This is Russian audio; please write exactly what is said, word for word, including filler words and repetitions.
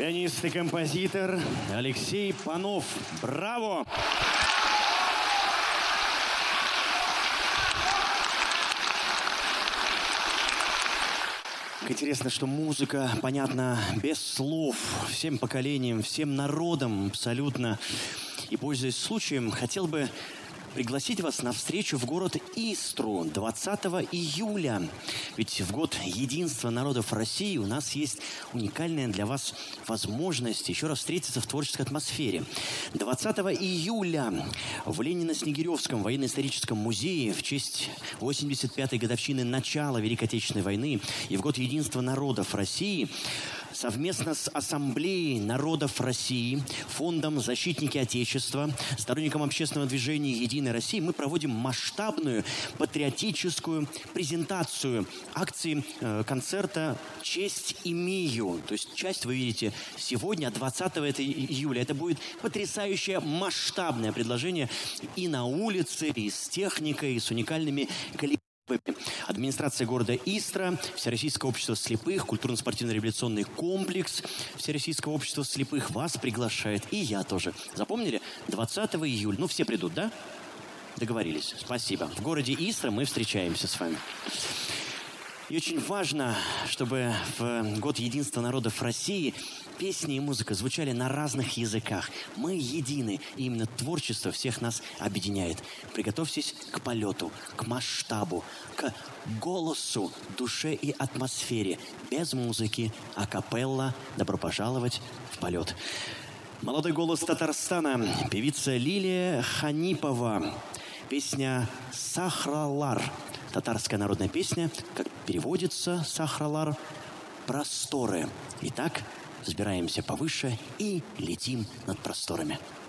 Пианист и композитор Алексей Панов. Браво! Интересно, что музыка понятна без слов, всем поколениям, всем народам абсолютно. И, пользуясь случаем, хотел бы пригласить вас на встречу в город Истру двадцатого июля. Ведь в год единства народов России у нас есть уникальная для вас возможность еще раз встретиться в творческой атмосфере. двадцатого июля в Ленино-Снегиревском военно-историческом музее в честь восемьдесят пятой годовщины начала Великой Отечественной войны и в год единства народов России совместно с Ассамблеей народов России, Фондом «Защитники Отечества», сторонником общественного движения «Единая Россия» мы проводим масштабную патриотическую презентацию акции э, концерта «Честь имею». То есть часть вы видите сегодня, а двадцатого июля. Это будет потрясающее масштабное предложение и на улице, и с техникой, и с уникальными коллективами. Администрация города Истра, Всероссийское общество слепых, культурно-спортивно-революционный комплекс Всероссийского общества слепых вас приглашает. И я тоже. Запомнили? двадцатого июля. Ну, все придут, да? Договорились. Спасибо. В городе Истра мы встречаемся с вами. И очень важно, чтобы в год единства народов России песни и музыка звучали на разных языках. Мы едины, и именно творчество всех нас объединяет. Приготовьтесь к полету, к масштабу, к голосу, душе и атмосфере. Без музыки, акапелла. Добро пожаловать в полет. Молодой голос Татарстана, певица Лилия Ханипова. Песня «Сахралар». Татарская народная песня, как переводится «Сахралар», просторы. Итак, взбираемся повыше и летим над просторами.